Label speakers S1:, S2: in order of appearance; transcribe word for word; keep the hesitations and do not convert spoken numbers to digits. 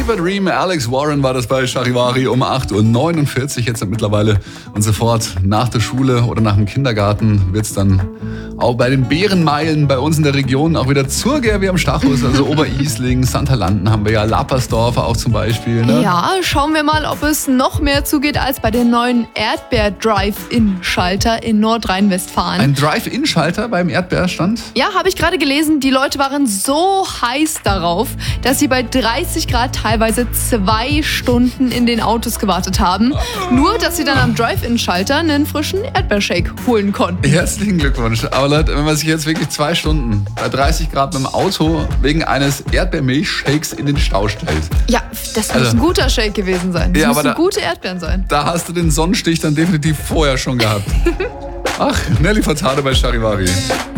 S1: Fever Dream, Alex Warren war das bei Charivari um acht Uhr neunundvierzig. Jetzt mittlerweile und sofort nach der Schule oder nach dem Kindergarten wird es dann auch bei den Bärenmeilen bei uns in der Region auch wieder Zurger wie am Stachus, also Oberisling, Santerlanden haben wir ja, Lappersdorf auch zum Beispiel. Ne?
S2: Ja, schauen wir mal, ob es noch mehr zugeht als bei den neuen Erdbeer-Drive-In-Schalter in Nordrhein-Westfalen.
S1: Ein Drive-In-Schalter beim Erdbeerstand?
S2: Ja, habe ich gerade gelesen, die Leute waren so heiß darauf, dass sie bei dreißig Grad teilweise zwei Stunden in den Autos gewartet haben. Nur, dass sie dann am Drive-In-Schalter einen frischen Erdbeershake holen konnten.
S1: Herzlichen Glückwunsch. Aber Leute, wenn man sich jetzt wirklich zwei Stunden bei dreißig Grad mit dem Auto wegen eines Erdbeermilchshakes in den Stau stellt.
S2: Ja, das muss
S1: Also,
S2: ein guter Shake gewesen sein. Das
S1: ja, aber
S2: müssen
S1: da-
S2: gute Erdbeeren sein.
S1: Da hast du den Sonnenstich dann definitiv vorher schon gehabt. Ach, Nelly Furtado bei Charivari.